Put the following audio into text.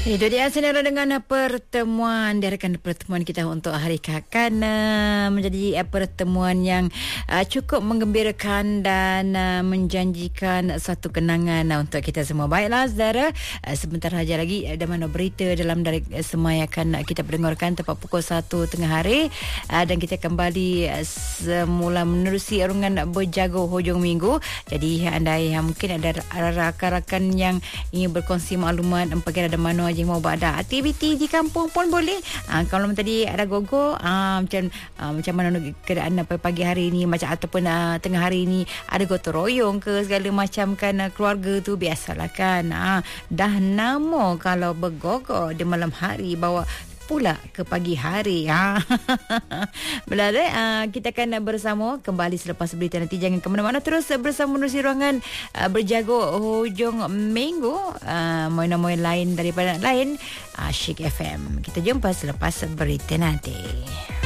Itu dia senara dengan pertemuan pertemuan kita untuk hari akan menjadi pertemuan yang cukup menggembirakan dan menjanjikan suatu kenangan untuk kita semua. Baiklah saudara, sebentar saja lagi ada mana berita dalam dari semua yang akan kita perdengarkan tepat pukul 1 tengah hari, dan kita kembali semula menerusi urungan berjago hujung minggu. Jadi anda yang mungkin ada rakan-rakan yang ingin berkongsi maklumat pergi ada mana aja mau ada aktiviti di kampung pun boleh. Kalau tadi ada gogo macam mana keadaan pagi hari ini, macam ataupun tengah hari ini ada gotong royong ke segala macam kan, keluarga tu biasalah kan. Dah nama kalau bergogo di malam hari bawa pula ke pagi hari. Belada, kita akan bersama kembali selepas berita nanti. Jangan ke mana-mana, terus bersama menerusi ruangan berjago hujung minggu. Moin-moin lain daripada lain, Asyik FM. Kita jumpa selepas berita nanti.